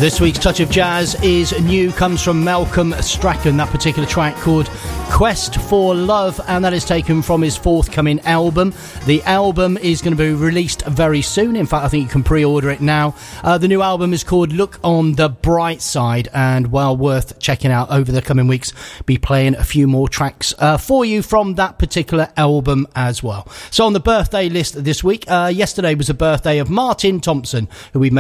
This week's Touch of Jazz is new, comes from Malcolm Strachan, that particular track called Quest for Love, and that is taken from his forthcoming album. The album is going to be released very soon. In fact, I think you can pre-order it now. The new album is called Look on the Bright Side, and well worth checking out over the coming weeks. Be playing a few more tracks for you from that particular album as well. So on the birthday list this week, yesterday was the birthday of Martin Thompson, who we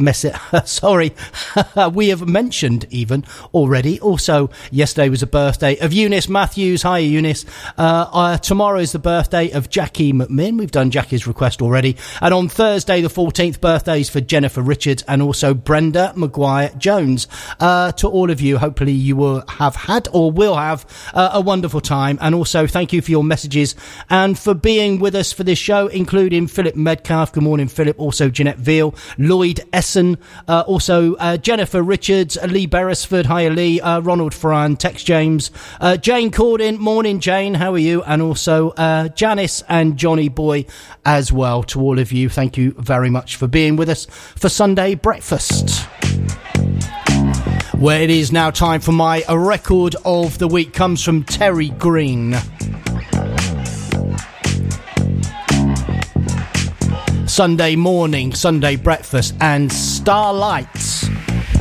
we have mentioned even already. Also, yesterday was the birthday of Eunice Matthews. Hi, Eunice. Tomorrow is the birthday of Jackie McMinn. We've done Jackie's request already. And on Thursday, the 14th, birthdays for Jennifer Richards and also Brenda Maguire Jones. To all of you, hopefully you will have had or will have a wonderful time. And also, thank you for your messages and for being with us for this show, including Philip Medcalf. Good morning, Philip. Also, Jeanette Veal, Lloyd Essen, also Jennifer Richards, Lee Beresford, hi Lee, Ronald Ferran, Tex James, Jane Cordin, morning Jane, how are you? And also Janice and Johnny Boy as well. To all of you, thank you very much for being with us for Sunday Breakfast, where it is now time for my record of the week. Comes from Terry Green. Sunday morning, Sunday breakfast, and Starlight.